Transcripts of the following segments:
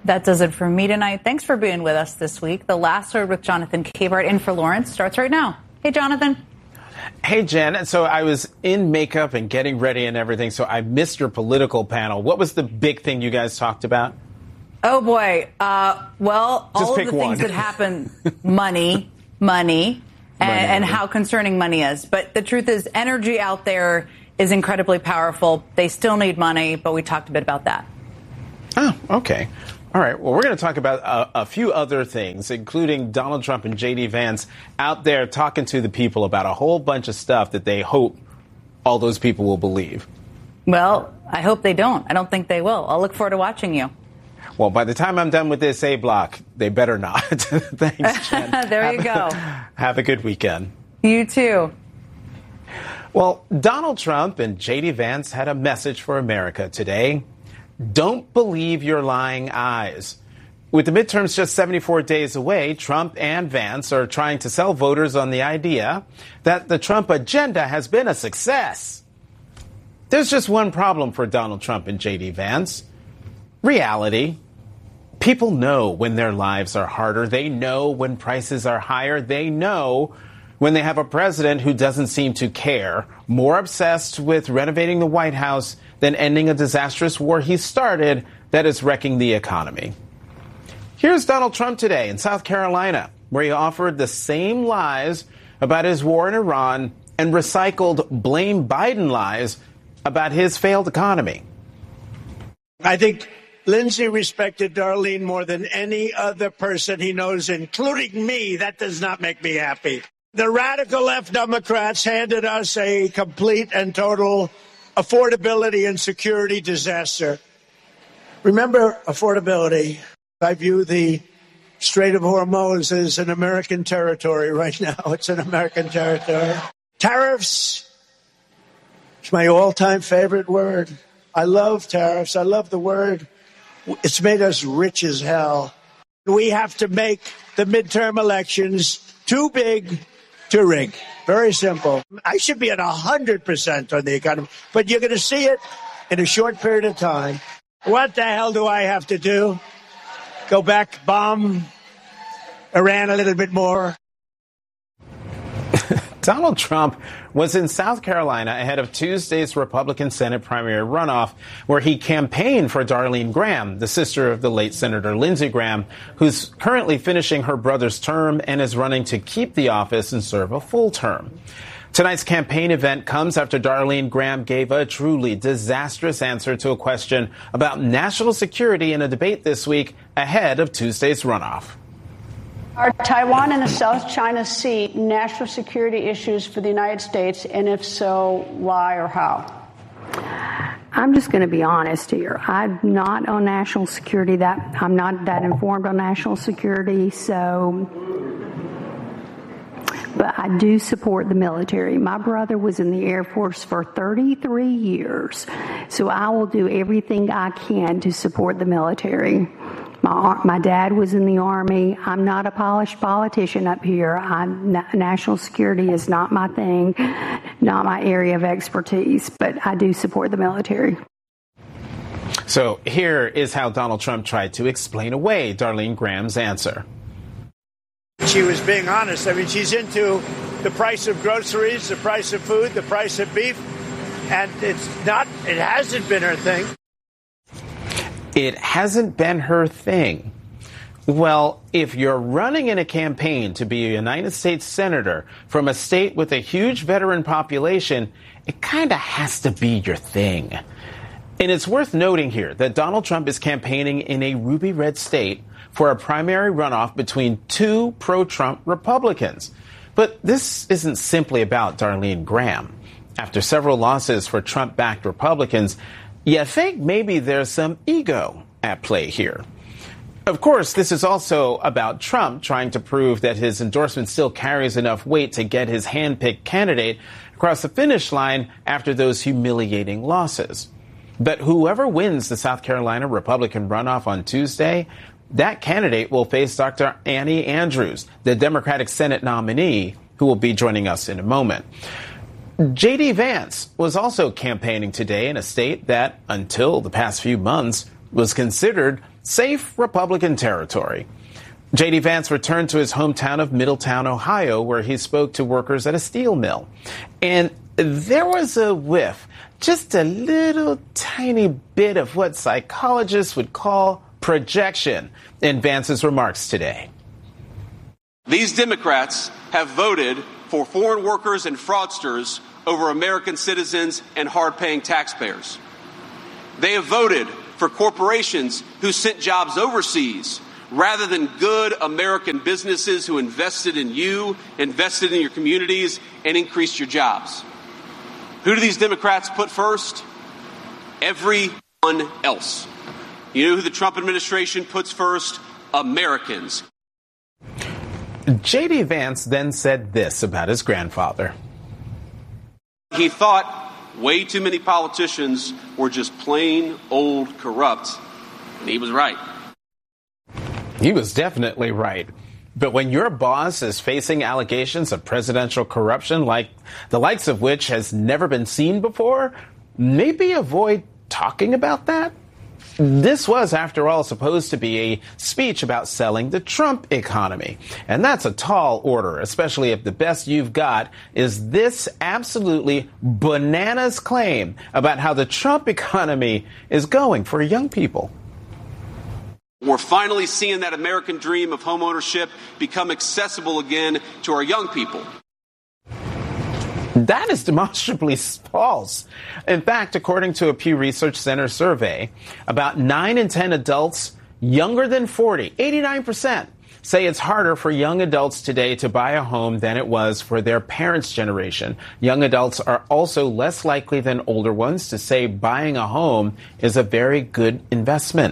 That does it for me tonight. Thanks for being with us this week. The Last Word with Jonathan Capehart in for Lawrence starts right now. Hey, Jonathan. Hey, Jen. So I was in makeup and getting ready and everything, so I missed your political panel. What was the big thing you guys talked about? Oh, boy. Well, just all pick of the one. things that happen, money, and how concerning money is. But the truth is, energy out there is incredibly powerful. They still need money, but we talked a bit about that. Oh, okay. All right. Well, we're going to talk about a few other things, including Donald Trump and J.D. Vance out there talking to the people about a whole bunch of stuff that they hope all those people will believe. Well, I hope they don't. I don't think they will. I'll look forward to watching you. Well, by the time I'm done with this A block, they better not. Thanks, Jen. There you go. Have a good weekend. You too. Well, Donald Trump and J.D. Vance had a message for America today. Don't believe your lying eyes. With the midterms just 74 days away, Trump and Vance are trying to sell voters on the idea that the Trump agenda has been a success. There's just one problem for Donald Trump and J.D. Vance. Reality. People know when their lives are harder. They know when prices are higher. They know when they have a president who doesn't seem to care, more obsessed with renovating the White House than ending a disastrous war he started that is wrecking the economy. Here's Donald Trump today in South Carolina, where he offered the same lies about his war in Iran and recycled blame Biden lies about his failed economy. I think Lindsey respected Darlene more than any other person he knows, including me. That does not make me happy. The radical left Democrats handed us a complete and total affordability and security disaster. Remember affordability. I view the Strait of Hormuz as an American territory right now. It's an American territory. Tariffs. It's my all-time favorite word. I love tariffs. I love the word. It's made us rich as hell. We have to make the midterm elections too big to rig. Very simple. I should be at 100% on the economy, but you're going to see it in a short period of time. What the hell do I have to do? Go back, bomb Iran a little bit more? Donald Trump was in South Carolina ahead of Tuesday's Republican Senate primary runoff, where he campaigned for Darlene Graham, the sister of the late Senator Lindsey Graham, who's currently finishing her brother's term and is running to keep the office and serve a full term. Tonight's campaign event comes after Darlene Graham gave a truly disastrous answer to a question about national security in a debate this week ahead of Tuesday's runoff. Are Taiwan and the South China Sea national security issues for the United States? And if so, why or how? I'm just going to be honest here. I'm not on national security. I'm not that informed on national security. But I do support the military. My brother was in the Air Force for 33 years. So I will do everything I can to support the military. My dad was in the Army. I'm not a polished politician up here. National security is not my thing, not my area of expertise, but I do support the military. So here is how Donald Trump tried to explain away Darlene Graham's answer. She was being honest. I mean, she's into the price of groceries, the price of food, the price of beef, and it hasn't been her thing. It hasn't been her thing. Well, if you're running in a campaign to be a United States senator from a state with a huge veteran population, it kind of has to be your thing. And it's worth noting here that Donald Trump is campaigning in a ruby red state for a primary runoff between two pro-Trump Republicans. But this isn't simply about Darlene Graham. After several losses for Trump-backed Republicans, you think maybe there's some ego at play here. Of course, this is also about Trump trying to prove that his endorsement still carries enough weight to get his hand-picked candidate across the finish line after those humiliating losses. But whoever wins the South Carolina Republican runoff on Tuesday, that candidate will face Dr. Annie Andrews, the Democratic Senate nominee, who will be joining us in a moment. J.D. Vance was also campaigning today in a state that, until the past few months, was considered safe Republican territory. J.D. Vance returned to his hometown of Middletown, Ohio, where he spoke to workers at a steel mill. And there was a whiff, just a little tiny bit of what psychologists would call projection in Vance's remarks today. These Democrats have voted for foreign workers and fraudsters over American citizens and hard-paying taxpayers. They have voted for corporations who sent jobs overseas rather than good American businesses who invested in you, invested in your communities, and increased your jobs. Who do these Democrats put first? Everyone else. You know who the Trump administration puts first? Americans. J.D. Vance then said this about his grandfather. He thought way too many politicians were just plain old corrupt, and he was right. He was definitely right. But when your boss is facing allegations of presidential corruption, like the likes of which has never been seen before, maybe avoid talking about that. This was, after all, supposed to be a speech about selling the Trump economy. And that's a tall order, especially if the best you've got is this absolutely bananas claim about how the Trump economy is going for young people. We're finally seeing that American dream of homeownership become accessible again to our young people. That is demonstrably false. In fact, according to a Pew Research Center survey, about 9 in 10 adults younger than 40, 89%, say it's harder for young adults today to buy a home than it was for their parents' generation. Young adults are also less likely than older ones to say buying a home is a very good investment.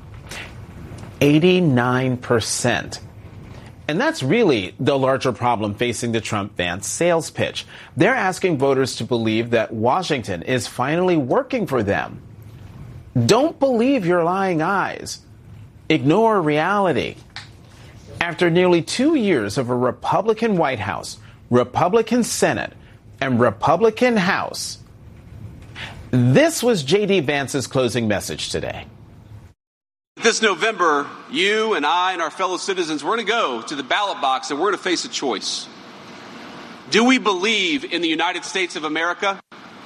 89%. And that's really the larger problem facing the Trump-Vance sales pitch. They're asking voters to believe that Washington is finally working for them. Don't believe your lying eyes. Ignore reality. After nearly 2 years of a Republican White House, Republican Senate, and Republican House, this was J.D. Vance's closing message today. This November, you and I and our fellow citizens, we're going to go to the ballot box and we're going to face a choice. Do we believe in the United States of America?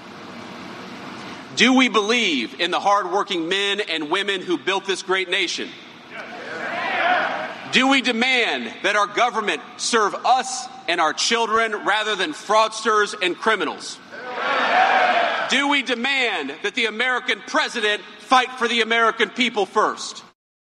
Do we believe in the hardworking men and women who built this great nation? Do we demand that our government serve us and our children rather than fraudsters and criminals? Do we demand that the American president fight for the American people first?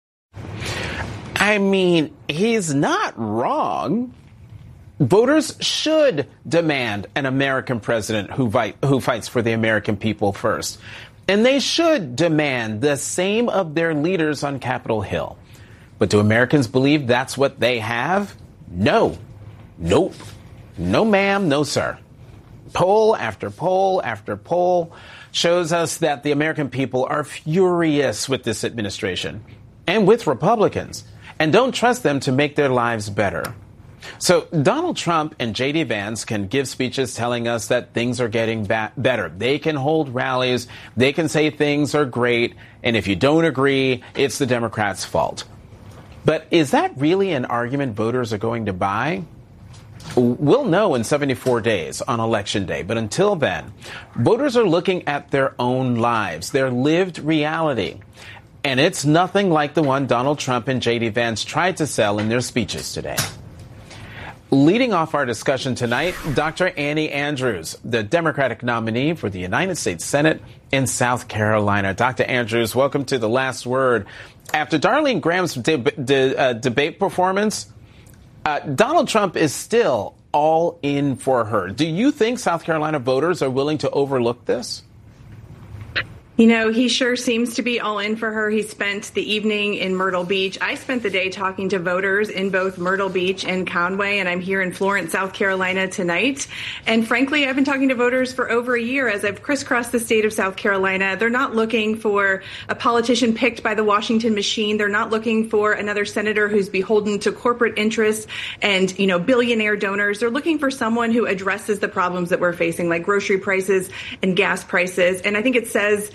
I mean, he's not wrong. Voters should demand an American president who fights for the American people first. And they should demand the same of their leaders on Capitol Hill. But do Americans believe that's what they have? No. Nope. No, ma'am. No, sir. Poll after poll after poll shows us that the American people are furious with this administration and with Republicans and don't trust them to make their lives better. So Donald Trump and J.D. Vance can give speeches telling us that things are getting better. They can hold rallies. They can say things are great. And if you don't agree, it's the Democrats' fault. But is that really an argument voters are going to buy? We'll know in 74 days on Election Day. But until then, voters are looking at their own lives, their lived reality. And it's nothing like the one Donald Trump and J.D. Vance tried to sell in their speeches today. Leading off our discussion tonight, Dr. Annie Andrews, the Democratic nominee for the United States Senate in South Carolina. Dr. Andrews, welcome to The Last Word. After Darlene Graham's debate performance, Donald Trump is still all in for her. Do you think South Carolina voters are willing to overlook this? You know, he sure seems to be all in for her. He spent the evening in Myrtle Beach. I spent the day talking to voters in both Myrtle Beach and Conway, and I'm here in Florence, South Carolina tonight. And frankly, I've been talking to voters for over a year as I've crisscrossed the state of South Carolina. They're not looking for a politician picked by the Washington machine. They're not looking for another senator who's beholden to corporate interests and, you know, billionaire donors. They're looking for someone who addresses the problems that we're facing, like grocery prices and gas prices. And I think it says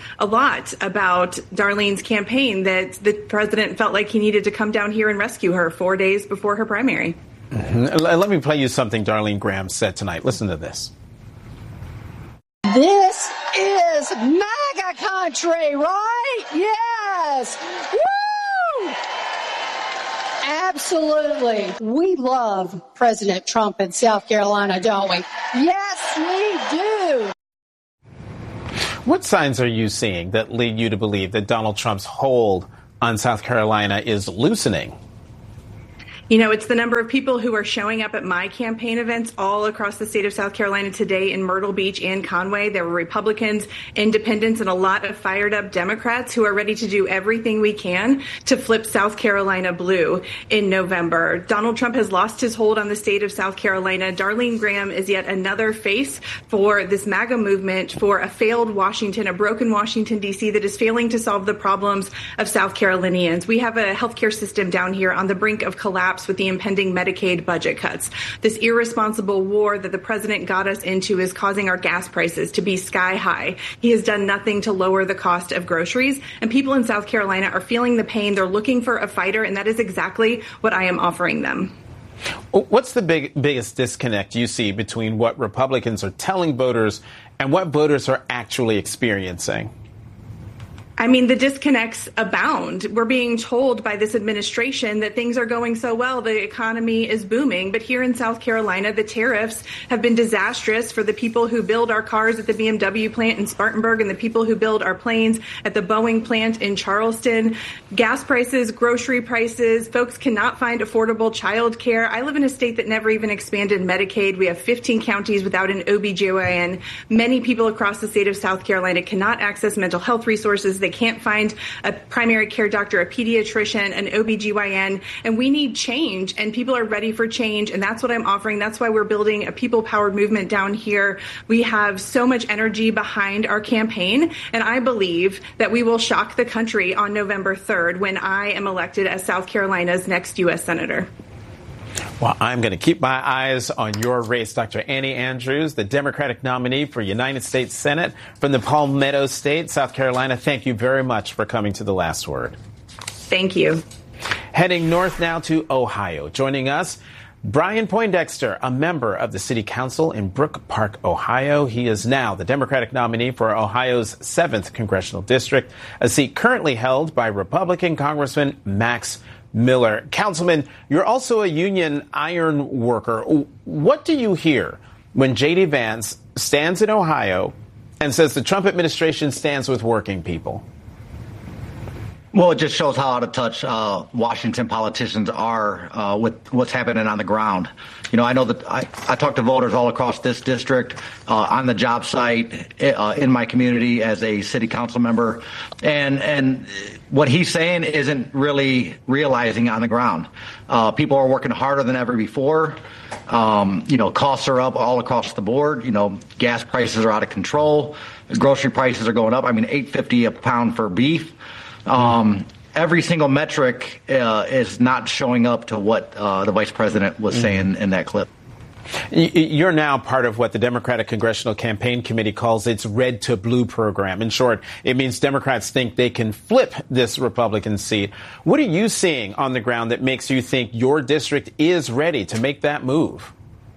a lot about Darlene's campaign, that the president felt like he needed to come down here and rescue her 4 days before her primary. Let me play you something Darlene Graham said tonight. Listen to this. This is MAGA country, right? Yes. Woo! Absolutely. We love President Trump in South Carolina, don't we? Yes, we do. What signs are you seeing that lead you to believe that Donald Trump's hold on South Carolina is loosening? You know, it's the number of people who are showing up at my campaign events all across the state of South Carolina today in Myrtle Beach and Conway. There were Republicans, independents, and a lot of fired up Democrats who are ready to do everything we can to flip South Carolina blue in November. Donald Trump has lost his hold on the state of South Carolina. Darlene Graham is yet another face for this MAGA movement, for a failed Washington, a broken Washington, D.C. that is failing to solve the problems of South Carolinians. We have a healthcare system down here on the brink of collapse with the impending Medicaid budget cuts. This irresponsible war that the president got us into is causing our gas prices to be sky high. He has done nothing to lower the cost of groceries, and people in South Carolina are feeling the pain. They're looking for a fighter, and that is exactly what I am offering them. What's the biggest disconnect you see between what Republicans are telling voters and what voters are actually experiencing? I mean, the disconnects abound. We're being told by this administration that things are going so well, the economy is booming. But here in South Carolina, the tariffs have been disastrous for the people who build our cars at the BMW plant in Spartanburg and the people who build our planes at the Boeing plant in Charleston. Gas prices, grocery prices, folks cannot find affordable child care. I live in a state that never even expanded Medicaid. We have 15 counties without an OBGYN. Many people across the state of South Carolina cannot access mental health resources. They can't find a primary care doctor, a pediatrician, an OBGYN, and we need change, and people are ready for change, and that's what I'm offering. That's why we're building a people-powered movement down here. We have so much energy behind our campaign, and I believe that we will shock the country on November 3rd when I am elected as South Carolina's next U.S. Senator. Well, I'm going to keep my eyes on your race, Dr. Annie Andrews, the Democratic nominee for United States Senate from the Palmetto State, South Carolina. Thank you very much for coming to The Last Word. Thank you. Heading north now to Ohio. Joining us, Brian Poindexter, a member of the City Council in Brook Park, Ohio. He is now the Democratic nominee for Ohio's 7th Congressional District, a seat currently held by Republican Congressman Max Miller. Councilman, you're also a union iron worker. What do you hear when J.D. Vance stands in Ohio and says the Trump administration stands with working people? Well, it just shows how out of touch Washington politicians are with what's happening on the ground. You know, I know that I talk to voters all across this district, on the job site, in my community as a city council member, and what he's saying isn't really realizing on the ground. People are working harder than ever before. You know, costs are up all across the board. You know, gas prices are out of control. Grocery prices are going up. I mean, $8.50 a pound for beef. Every single metric is not showing up to what the vice president was saying in that clip. You're now part of what the Democratic Congressional Campaign Committee calls its red to blue program. In short, it means Democrats think they can flip this Republican seat. What are you seeing on the ground that makes you think your district is ready to make that move?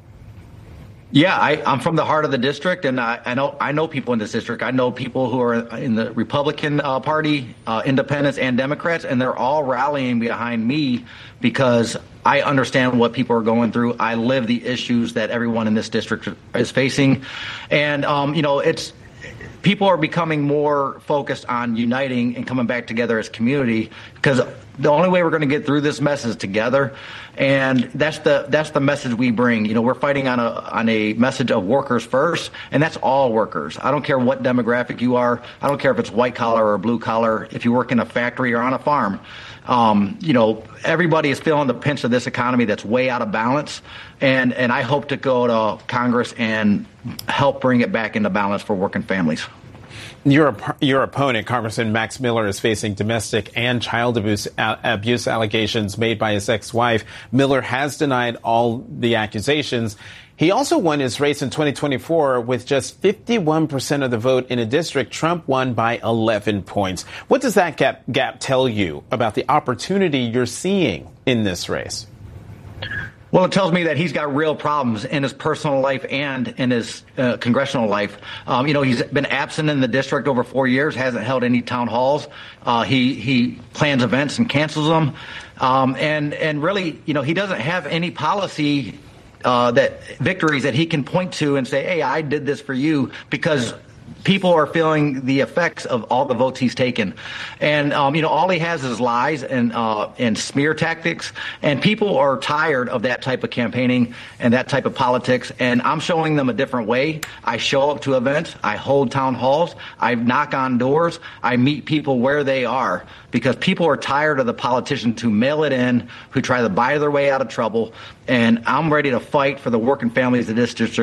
Yeah, I'm from the heart of the district, and I know people in this district. I know people who are in the Republican Party, independents and Democrats, and they're all rallying behind me because I understand what people are going through. I live the issues that everyone in this district is facing, and you know, people are becoming more focused on uniting and coming back together as community, because the only way we're going to get through this mess is together, and that's the message we bring. You know, we're fighting on a message of workers first, and that's all workers. I don't care what demographic you are. I don't care if it's white collar or blue collar. If you work in a factory or on a farm, you know, everybody is feeling the pinch of this economy that's way out of balance, and I hope to go to Congress and help bring it back into balance for working families. Your opponent, Congressman Max Miller, is facing domestic and child abuse allegations made by his ex-wife. Miller has denied all the accusations. He also won his race in 2024 with just 51% of the vote in a district Trump won by 11 points. What does that gap tell you about the opportunity you're seeing in this race? Well, it tells me that he's got real problems in his personal life and in his congressional life. He's been absent in the district over 4 years, hasn't held any town halls. He plans events and cancels them. And really, he doesn't have any policy victories that he can point to and say, hey, I did this for you, because people are feeling the effects of all the votes he's taken. And, all he has is lies and smear tactics. And people are tired of that type of campaigning and that type of politics. And I'm showing them a different way. I show up to events. I hold town halls. I knock on doors. I meet people where they are, because people are tired of the politicians who mail it in, who try to buy their way out of trouble. And I'm ready to fight for the working families of this district.